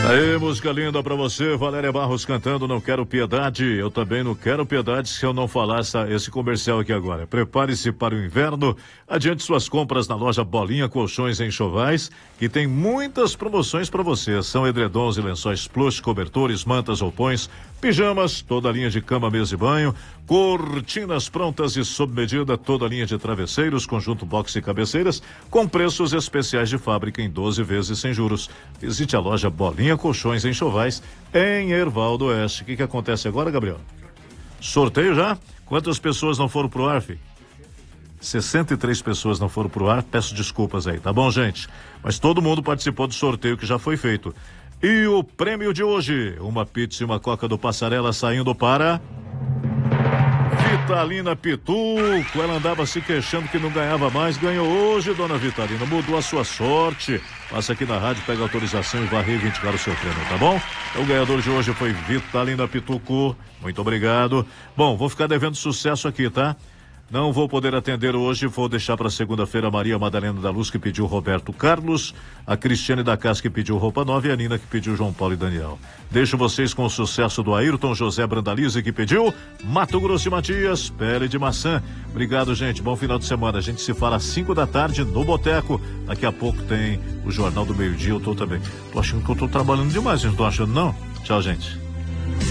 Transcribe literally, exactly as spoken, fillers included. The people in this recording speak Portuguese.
Aí, música linda pra você, Valéria Barros cantando Não Quero Piedade. Eu também não quero piedade se eu não falar essa, esse comercial aqui agora. Prepare-se para o inverno, adiante suas compras na loja Bolinha Colchões em Enxovais, que tem muitas promoções para você. São edredons e lençóis plush, cobertores, mantas, roupões, pijamas, toda a linha de cama, mesa e banho, cortinas prontas e sob medida, toda a linha de travesseiros, conjunto box e cabeceiras, com preços especiais de fábrica em doze vezes sem juros. Visite a loja Bolinha Colchões em Enxovais, em Erval do Oeste. O que que acontece agora, Gabriel? Sorteio já? Quantas pessoas não foram pro ar, filho? sessenta e três pessoas não foram pro ar, peço desculpas aí, tá bom, gente? Mas todo mundo participou do sorteio que já foi feito. E o prêmio de hoje, uma pizza e uma coca do Passarela saindo para... Vitalina Pituco, ela andava se queixando que não ganhava mais, ganhou hoje, dona Vitalina, mudou a sua sorte. Passa aqui na rádio, pega a autorização e vai reivindicar o seu prêmio, tá bom? O ganhador de hoje foi Vitalina Pituco, muito obrigado. Bom, vou ficar devendo sucesso aqui, tá? Não vou poder atender hoje, vou deixar para segunda-feira a Maria Madalena da Luz, que pediu Roberto Carlos, a Cristiane da Casa, que pediu Roupa Nova, e a Nina, que pediu João Paulo e Daniel. Deixo vocês com o sucesso do Ayrton José Brandalize, que pediu Mato Grosso e Matias, Pele de Maçã. Obrigado, gente, bom final de semana. A gente se fala às cinco da tarde no Boteco. Daqui a pouco tem o Jornal do Meio-Dia, eu tô também. Tô achando que eu tô trabalhando demais, vocês não estão achando, não? Tchau, gente.